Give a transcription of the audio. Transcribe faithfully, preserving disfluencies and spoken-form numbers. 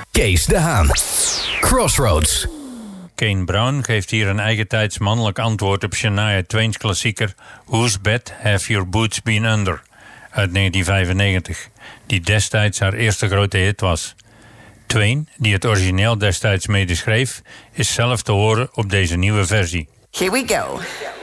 Kees de Haan. Crossroads. Kane Brown geeft hier een eigentijds mannelijk antwoord op Shania Twain's klassieker Whose Bed Have Your Boots Been Under uit negentien vijfennegentig, die destijds haar eerste grote hit was. Twain, die het origineel destijds medeschreef, is zelf te horen op deze nieuwe versie. Here we go.